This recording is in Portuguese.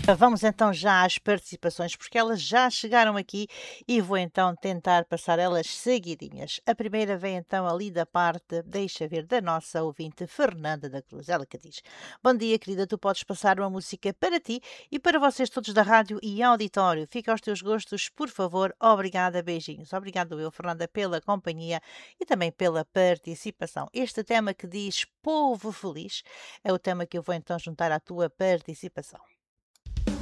Vamos então já às participações, porque elas já chegaram aqui e vou então tentar passar elas seguidinhas. A primeira vem então ali da parte, deixa ver, da nossa ouvinte Fernanda da Cruz. Ela que diz: Bom dia, querida, tu podes passar uma música para ti e para vocês todos da rádio e auditório. Fica aos teus gostos, por favor. Obrigada, beijinhos. Obrigado eu, Fernanda, pela companhia e também pela participação. Este tema que diz Povo Feliz é o tema que eu vou então juntar à tua participação.